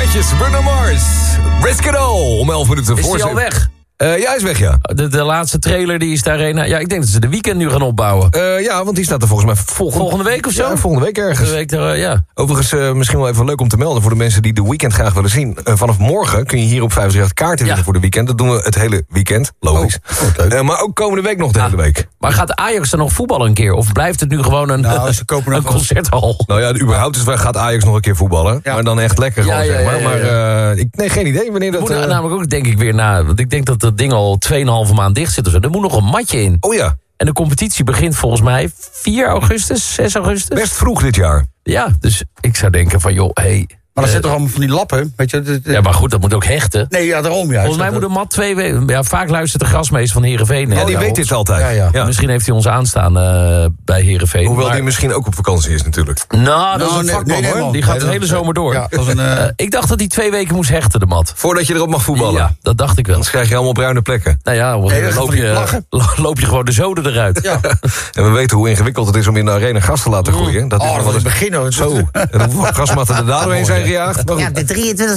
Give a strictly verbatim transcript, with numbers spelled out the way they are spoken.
plaatjes. Bruno Mars. Risk It All. Om elf minuten voor. Is hij al weg? Uh, ja, hij is weg, ja. De, de laatste trailer die is daarheen. Ja, ik denk dat ze de weekend nu gaan opbouwen. Uh, ja, want die staat er volgens mij volgende, volgende week of zo? Ja, volgende week ergens. Volgende week er, uh, ja. Overigens, uh, misschien wel even leuk om te melden voor de mensen die de weekend graag willen zien. Uh, vanaf morgen kun je hier op vijf drie acht kaarten winnen ja. voor de weekend. Dat doen we het hele weekend, logisch. Oh, uh, maar ook komende week nog de ah, hele week. Maar gaat Ajax dan nog voetballen een keer? Of blijft het nu gewoon een, nou, ze kopen een concerthal? Nou ja, überhaupt is, gaat Ajax nog een keer voetballen. Ja. Maar dan echt lekker gewoon, ja, ja, zeg maar. Ja, ja, ja. Maar uh, ik, nee, geen idee wanneer dat... Moet uh, namelijk ook, denk ik, weer na... Want ik denk dat dat ding al tweeënhalve maand dicht zit of zo. Er moet nog een matje in. Oh ja. En de competitie begint volgens mij vier augustus, zes augustus. Best vroeg dit jaar. Ja, dus ik zou denken van, joh, hey, maar dat uh, zit toch allemaal van die lappen, weet je? De, de... Ja, maar goed, dat moet ook hechten. Nee, ja, daarom juist. Volgens mij moet een mat twee weken... Ja, vaak luistert de grasmeester van Heerenveen. Ja, die weet dit altijd. Ja, ja. Ja. Misschien heeft hij ons aanstaan uh, bij Heerenveen. Hoewel maar... die misschien ook op vakantie is natuurlijk. Nou, dat nou, is een vakman, nee, nee, hoor. nee, Die gaat nee, de hele zomer door. Ja, dat is een, uh... uh, ik dacht dat hij twee weken moest hechten, de mat. Voordat je erop mag voetballen? Ja, dat dacht ik wel. Anders krijg je allemaal bruine plekken. Nou ja, nee, loop, je, loop je gewoon de zoden eruit. Ja. En we weten hoe ingewikkeld het is om in de arena gas te laten groeien. Dat is oh, nog wel eens beginnen. Zo. En hoeveel gasmatten er daar doorheen zijn gejaagd. Ja, de drieëntwintig